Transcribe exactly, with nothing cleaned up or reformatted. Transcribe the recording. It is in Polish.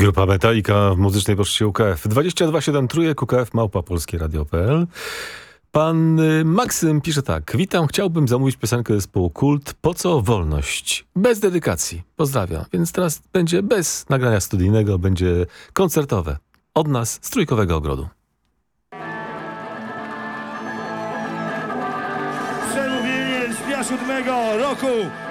Grupa Metallica w muzycznej poczcie U K F. dwadzieścia dwa siedem trójek U K F małpa polskie radio kropka p l. Pan y, Maksym pisze tak. Witam, chciałbym zamówić piosenkę zespołu Kult. Po co wolność? Bez dedykacji. Pozdrawiam. Więc teraz będzie bez nagrania studyjnego, będzie koncertowe. Od nas z Trójkowego Ogrodu. Przemówienie z dnia siódmego roku